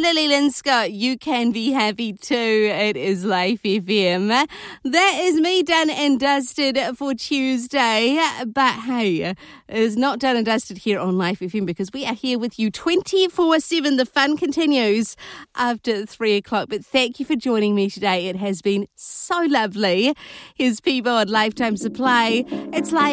Lily Lynn Scott, you can be happy too. It is Life FM. That is me done and dusted for Tuesday. But hey, it's not done and dusted here on Life FM because we are here with you 24/7. The fun continues after 3 o'clock. But thank you for joining me today. It has been so lovely. Here's Peabo at Lifetime Supply. It's Life